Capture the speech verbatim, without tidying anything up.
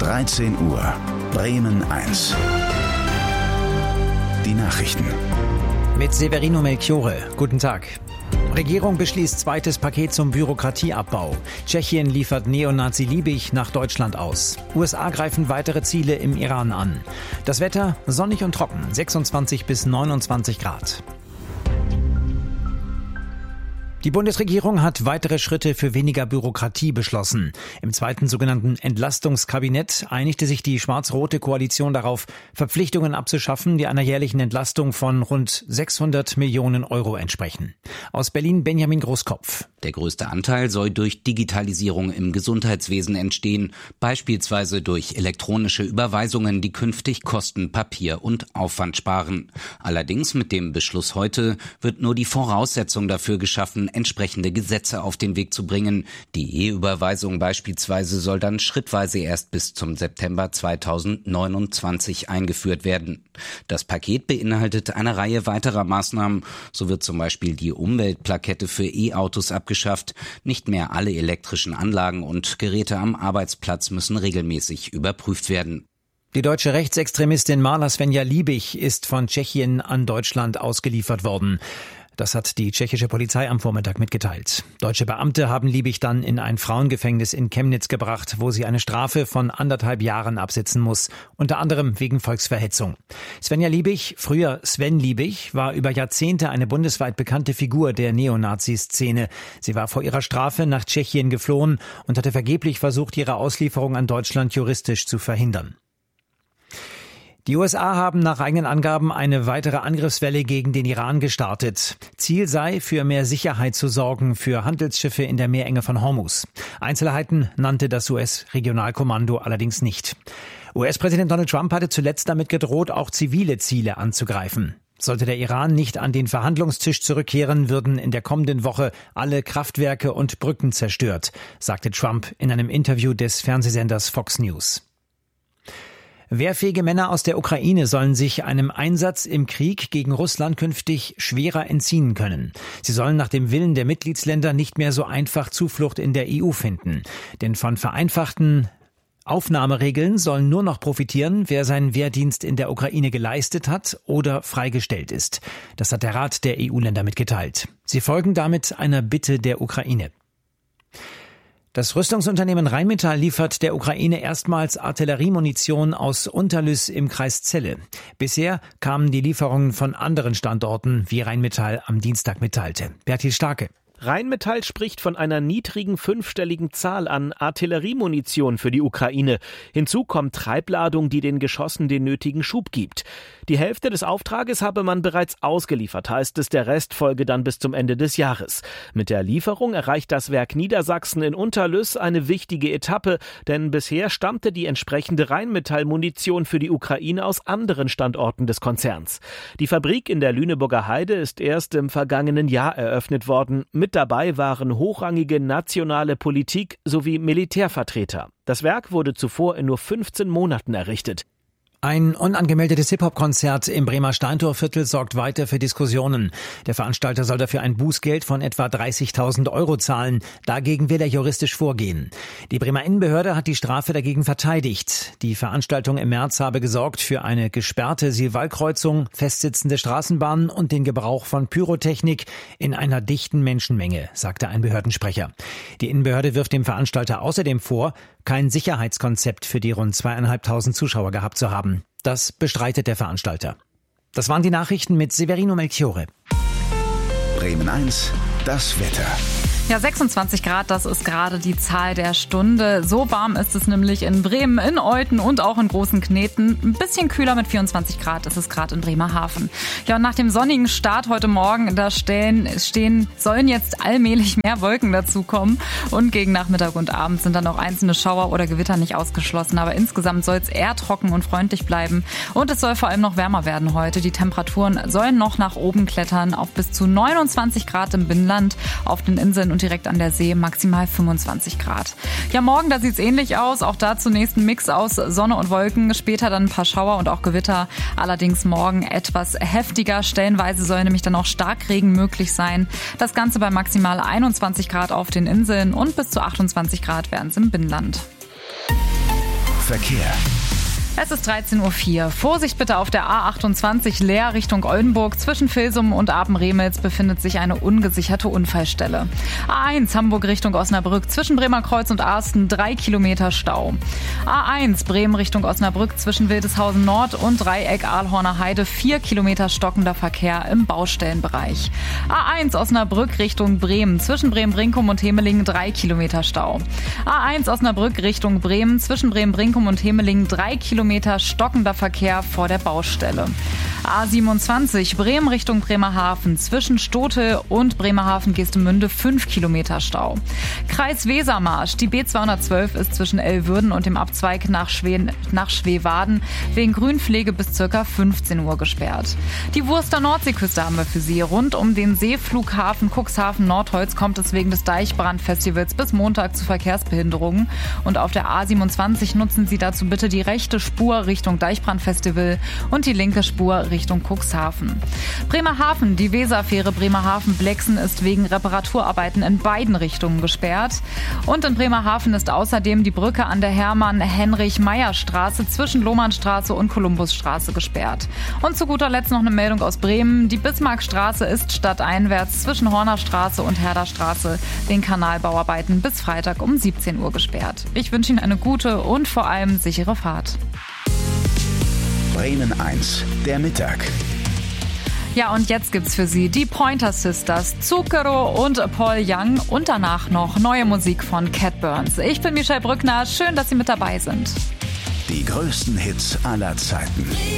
dreizehn Uhr, Bremen eins. Die Nachrichten. Mit Severino Melchiorre. Guten Tag. Regierung beschließt zweites Paket zum Bürokratieabbau. Tschechien liefert Neonazi Liebig nach Deutschland aus. U S A greifen weitere Ziele im Iran an. Das Wetter sonnig und trocken, sechsundzwanzig bis neunundzwanzig Grad. Die Bundesregierung hat weitere Schritte für weniger Bürokratie beschlossen. Im zweiten sogenannten Entlastungskabinett einigte sich die schwarz-rote Koalition darauf, Verpflichtungen abzuschaffen, die einer jährlichen Entlastung von rund sechshundert Millionen Euro entsprechen. Aus Berlin Benjamin Großkopf. Der größte Anteil soll durch Digitalisierung im Gesundheitswesen entstehen, beispielsweise durch elektronische Überweisungen, die künftig Kosten, Papier und Aufwand sparen. Allerdings mit dem Beschluss heute wird nur die Voraussetzung dafür geschaffen, entsprechende Gesetze auf den Weg zu bringen. Die E-Überweisung beispielsweise soll dann schrittweise erst bis zum September zweitausendneunundzwanzig eingeführt werden. Das Paket beinhaltet eine Reihe weiterer Maßnahmen. So wird zum Beispiel die Umweltplakette für E-Autos abgeschafft. Nicht mehr alle elektrischen Anlagen und Geräte am Arbeitsplatz müssen regelmäßig überprüft werden. Die deutsche Rechtsextremistin Marla Svenja Liebig ist von Tschechien an Deutschland ausgeliefert worden. Das hat die tschechische Polizei am Vormittag mitgeteilt. Deutsche Beamte haben Liebig dann in ein Frauengefängnis in Chemnitz gebracht, wo sie eine Strafe von anderthalb Jahren absitzen muss, unter anderem wegen Volksverhetzung. Svenja Liebig, früher Sven Liebig, war über Jahrzehnte eine bundesweit bekannte Figur der Neonazi-Szene. Sie war vor ihrer Strafe nach Tschechien geflohen und hatte vergeblich versucht, ihre Auslieferung an Deutschland juristisch zu verhindern. Die U S A haben nach eigenen Angaben eine weitere Angriffswelle gegen den Iran gestartet. Ziel sei, für mehr Sicherheit zu sorgen für Handelsschiffe in der Meerenge von Hormuz. Einzelheiten nannte das U S-Regionalkommando allerdings nicht. U S-Präsident Donald Trump hatte zuletzt damit gedroht, auch zivile Ziele anzugreifen. Sollte der Iran nicht an den Verhandlungstisch zurückkehren, würden in der kommenden Woche alle Kraftwerke und Brücken zerstört, sagte Trump in einem Interview des Fernsehsenders Fox News. Wehrfähige Männer aus der Ukraine sollen sich einem Einsatz im Krieg gegen Russland künftig schwerer entziehen können. Sie sollen nach dem Willen der Mitgliedsländer nicht mehr so einfach Zuflucht in der E U finden. Denn von vereinfachten Aufnahmeregeln sollen nur noch profitieren, wer seinen Wehrdienst in der Ukraine geleistet hat oder freigestellt ist. Das hat der Rat der E U-Länder mitgeteilt. Sie folgen damit einer Bitte der Ukraine. Das Rüstungsunternehmen Rheinmetall liefert der Ukraine erstmals Artilleriemunition aus Unterlüss im Kreis Celle. Bisher kamen die Lieferungen von anderen Standorten, wie Rheinmetall am Dienstag mitteilte. Bertil Starke. Rheinmetall spricht von einer niedrigen fünfstelligen Zahl an Artilleriemunition für die Ukraine. Hinzu kommt Treibladung, die den Geschossen den nötigen Schub gibt. Die Hälfte des Auftrages habe man bereits ausgeliefert, heißt es, der Rest folge dann bis zum Ende des Jahres. Mit der Lieferung erreicht das Werk Niedersachsen in Unterlüss eine wichtige Etappe, denn bisher stammte die entsprechende Rheinmetall-Munition für die Ukraine aus anderen Standorten des Konzerns. Die Fabrik in der Lüneburger Heide ist erst im vergangenen Jahr eröffnet worden. Mit dabei waren hochrangige nationale Politik sowie Militärvertreter. Das Werk wurde zuvor in nur fünfzehn Monaten errichtet. Ein unangemeldetes Hip-Hop-Konzert im Bremer Steintorviertel sorgt weiter für Diskussionen. Der Veranstalter soll dafür ein Bußgeld von etwa dreißigtausend Euro zahlen. Dagegen will er juristisch vorgehen. Die Bremer Innenbehörde hat die Strafe dagegen verteidigt. Die Veranstaltung im März habe gesorgt für eine gesperrte Silvalkreuzung, festsitzende Straßenbahnen und den Gebrauch von Pyrotechnik in einer dichten Menschenmenge, sagte ein Behördensprecher. Die Innenbehörde wirft dem Veranstalter außerdem vor, kein Sicherheitskonzept für die rund zweieinhalbtausend Zuschauer gehabt zu haben. Das bestreitet der Veranstalter. Das waren die Nachrichten mit Severino Melchiorre. Bremen eins, das Wetter. Ja, sechsundzwanzig Grad, das ist gerade die Zahl der Stunde. So warm ist es nämlich in Bremen, in Olten und auch in Großen Kneten. Ein bisschen kühler mit vierundzwanzig Grad ist es gerade in Bremerhaven. Ja, und nach dem sonnigen Start heute Morgen, da stehen, stehen, sollen jetzt allmählich mehr Wolken dazukommen. Und gegen Nachmittag und Abend sind dann auch einzelne Schauer oder Gewitter nicht ausgeschlossen. Aber insgesamt soll es eher trocken und freundlich bleiben. Und es soll vor allem noch wärmer werden heute. Die Temperaturen sollen noch nach oben klettern auf bis zu neunundzwanzig Grad im Binnenland, auf den Inseln und direkt an der See maximal fünfundzwanzig Grad. Ja, morgen, da sieht's ähnlich aus. Auch da zunächst ein Mix aus Sonne und Wolken, später dann ein paar Schauer und auch Gewitter. Allerdings morgen etwas heftiger. Stellenweise soll nämlich dann auch Starkregen möglich sein. Das Ganze bei maximal einundzwanzig Grad auf den Inseln und bis zu achtundzwanzig Grad werden es im Binnenland. Verkehr. Es ist dreizehn Uhr vier. Vorsicht bitte auf der A achtundzwanzig Leer Richtung Oldenburg. Zwischen Vilsum und Apen-Remitz befindet sich eine ungesicherte Unfallstelle. A eins Hamburg Richtung Osnabrück. Zwischen Bremerkreuz und Arsten drei Kilometer Stau. A eins Bremen Richtung Osnabrück. Zwischen Wildeshausen Nord und Dreieck Ahlhorner Heide vier Kilometer stockender Verkehr im Baustellenbereich. A eins Osnabrück Richtung Bremen. Zwischen Bremen-Brinkum und Hemelingen drei Kilometer Stau. A eins Osnabrück Richtung Bremen. Zwischen Bremen-Brinkum und Hemelingen drei Kilometer stockender Verkehr vor der Baustelle. A siebenundzwanzig Bremen Richtung Bremerhaven. Zwischen Stote und Bremerhaven-Geestemünde fünf Kilometer Stau. Kreis Wesermarsch. Die B zweihundertzwölf ist zwischen Elwürden und dem Abzweig nach, Schwe- nach Schwewaden wegen Grünpflege bis ca. fünfzehn Uhr gesperrt. Die Wurster Nordseeküste haben wir für Sie. Rund um den Seeflughafen Cuxhaven-Nordholz kommt es wegen des Deichbrandfestivals bis Montag zu Verkehrsbehinderungen. Und auf der A siebenundzwanzig nutzen Sie dazu bitte die rechte Spur Richtung Deichbrandfestival und die linke Spur Richtung Cuxhaven. Bremerhaven, die Weserfähre Bremerhaven-Blexen ist wegen Reparaturarbeiten in beiden Richtungen gesperrt. Und in Bremerhaven ist außerdem die Brücke an der Hermann-Heinrich-Meyer-Straße zwischen Lohmannstraße und Kolumbusstraße gesperrt. Und zu guter Letzt noch eine Meldung aus Bremen. Die Bismarckstraße ist stadteinwärts zwischen Hornerstraße und Herderstraße wegen Kanalbauarbeiten bis Freitag um siebzehn Uhr gesperrt. Ich wünsche Ihnen eine gute und vor allem sichere Fahrt. Bremen eins, der Mittag. Ja, und jetzt gibt's für Sie die Pointer Sisters, Zucchero und Paul Young und danach noch neue Musik von Cat Burns. Ich bin Michelle Brückner, schön, dass Sie mit dabei sind. Die größten Hits aller Zeiten.